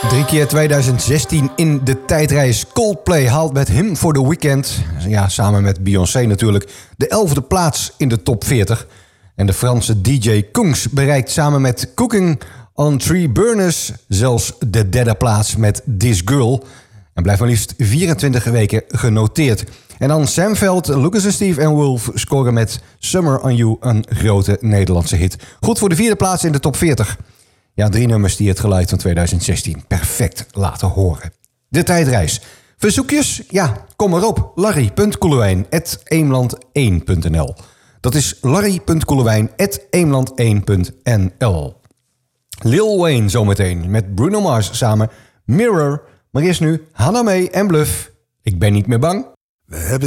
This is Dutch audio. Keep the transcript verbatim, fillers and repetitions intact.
Drie keer twintig zestien in de tijdreis. Coldplay haalt met Him for the Weekend, ja, samen met Beyoncé natuurlijk, de elfde plaats in de top veertig. En de Franse D J Kungs bereikt samen met Cooking on Three Burners zelfs de derde plaats met This Girl. En blijft maar liefst vierentwintig weken genoteerd. En dan Sam Veld, Lucas en Steve en Wolf scoren met Summer on You een grote Nederlandse hit. Goed voor de vierde plaats in de top veertig. Ja, drie nummers die het geluid van twintig zestien perfect laten horen. De tijdreis. Verzoekjes? Ja, kom maar op. larry punt koelewijn at eemland één punt n l. Dat is larry punt koelewijn at eemland één punt n l. Lil Wayne zometeen met Bruno Mars samen Mirror. Maar eerst nu Hannah Mae en Bluff. Ik ben niet meer bang. We hebben